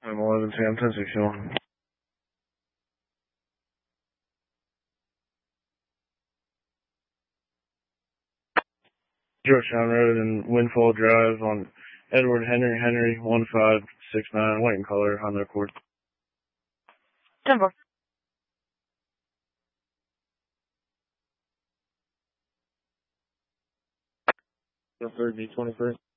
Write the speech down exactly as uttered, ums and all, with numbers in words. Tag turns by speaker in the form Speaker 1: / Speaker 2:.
Speaker 1: I'm eleven Sam ten six one. Georgetown Road and Windfall Drive on Edward Henry Henry one five six nine, white and color on their court.
Speaker 2: ten four.
Speaker 1: The third B twenty three.